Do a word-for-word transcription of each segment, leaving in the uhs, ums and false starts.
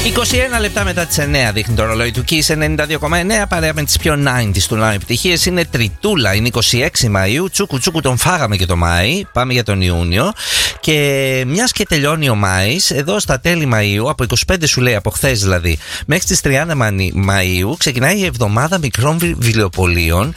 είκοσι ένα λεπτά μετά τις εννιά δείχνει το ρολόι του Kiss ενενήντα δύο κόμμα εννιά. Παρέα με τις πιο ενενήντα του Λάου επιτυχίες. Είναι Τριτούλα, είναι είκοσι έξι Μαΐου. Τσούκου τσούκου τον φάγαμε και το Μάη. Πάμε για τον Ιούνιο. Και μιας και τελειώνει ο Μάης, εδώ στα τέλη Μαΐου, από είκοσι πέντε σου λέει, από χθες δηλαδή, μέχρι τις τριάντα Μαΐου, ξεκινάει η εβδομάδα μικρών βιβλιοπωλείων,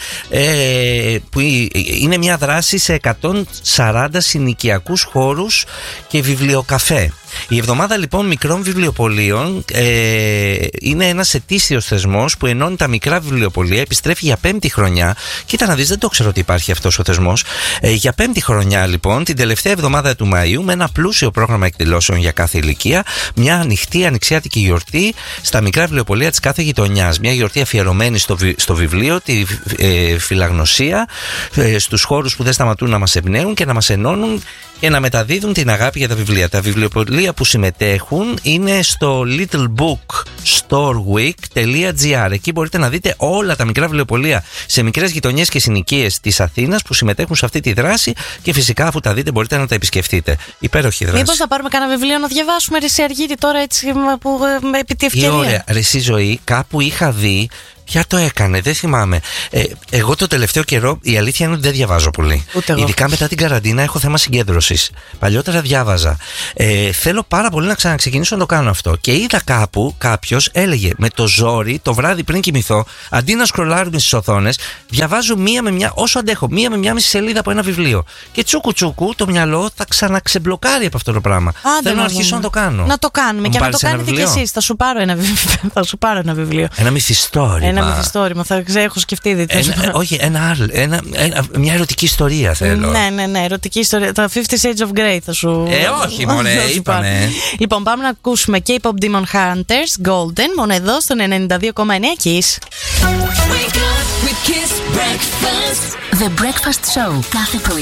ε, που είναι μια δράση σε εκατόν σαράντα συνοικιακούς χώρους και βιβλιοκαφέ. Η εβδομάδα λοιπόν μικρών βιβλιοπωλείων ε, είναι ένας ετήσιος θεσμός που ενώνει τα μικρά βιβλιοπωλεία, επιστρέφει για πέμπτη χρονιά. Κοίτα να δεις, δεν το ξέρω ότι υπάρχει αυτός ο θεσμός. Ε, για πέμπτη χρονιά λοιπόν, την τελευταία εβδομάδα του Μαΐου, με ένα πλούσιο πρόγραμμα εκδηλώσεων για κάθε ηλικία, μια ανοιχτή ανοιξιάτικη γιορτή στα μικρά βιβλιοπωλεία της κάθε γειτονιάς. Μια γιορτή αφιερωμένη στο, βι, στο βιβλίο, τη ε, φιλαγνωσία, ε, στους χώρους που δεν σταματούν να μας εμπνέουν και να μας ενώνουν και να μεταδίδουν την αγάπη για τα βιβλία. Τα βιβλιοπωλεία που συμμετέχουν είναι στο littlebookstoreweek τελεία gr. Εκεί μπορείτε να δείτε όλα τα μικρά βιβλιοπωλεία σε μικρές γειτονιές και συνοικίες της Αθήνας που συμμετέχουν σε αυτή τη δράση και φυσικά αφού τα δείτε μπορείτε να τα επισκεφτείτε. Υπέροχη δράση. Μήπως θα πάρουμε κάνα βιβλίο να διαβάσουμε, ρε Αργύρη, τώρα έτσι που, με, επί τη ευκαιρία. Η ωραία, ρε εσύ Ζωή, κάπου είχα δει. Ποια το έκανε, δεν θυμάμαι. Ε, εγώ το τελευταίο καιρό η αλήθεια είναι ότι δεν διαβάζω πολύ. Ειδικά μετά την καραντίνα έχω θέμα συγκέντρωσης. Παλιότερα διάβαζα. Ε, θέλω πάρα πολύ να ξαναξεκινήσω να το κάνω αυτό. Και είδα κάπου κάποιος έλεγε με το ζόρι το βράδυ πριν κοιμηθώ, αντί να σκρολάρουμε στις οθόνες, διαβάζω μία με μία, όσο αντέχω, μία με μία μισή σελίδα από ένα βιβλίο. Και τσούκου τσούκου το μυαλό θα ξαναξεμπλοκάρει από αυτό το πράγμα. Άντε, θέλω να αρχίσω να το κάνω. Να το κάνουμε και να το κάνετε κι εσείς. Θα σου πάρω ένα βιβλίο. Θα σου πάρω ένα βιβλίο. Ένα μυθιστόρημα. Ένα μυθιστόρημα, θα ξέρω, έχω σκεφτεί ήδη. Ένα, όχι, ένα άλλο. Ένα, ένα, μια ερωτική ιστορία θέλω. Ναι, ναι, ναι, ερωτική ιστορία. Τα Fifty Shades of Grey θα σου. Ε, όχι, μωρέ, είπαμε. Λοιπόν, πάμε να ακούσουμε K-pop Demon Hunters Golden, μόνο εδώ στον ενενήντα δύο κόμμα εννιά Kiss. The Breakfast Show κάθε πρωί